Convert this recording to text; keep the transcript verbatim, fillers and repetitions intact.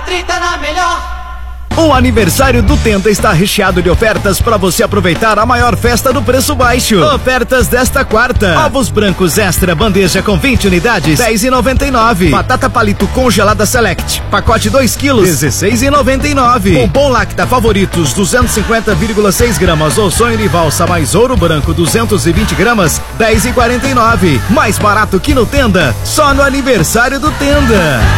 trinta na melhor. O aniversário do Tenda está recheado de ofertas para você aproveitar a maior festa do preço baixo. Ofertas desta quarta: ovos brancos extra bandeja com vinte unidades, dez reais e noventa e nove centavos. Batata palito congelada Select, pacote dois quilos, dezesseis reais e noventa e nove centavos. Bombom Lacta Favoritos duzentos e cinquenta vírgula seis gramas ou sonho de valsa mais ouro branco duzentos e vinte gramas, dez reais e quarenta e nove centavos. Mais barato que no Tenda, só no aniversário do Tenda.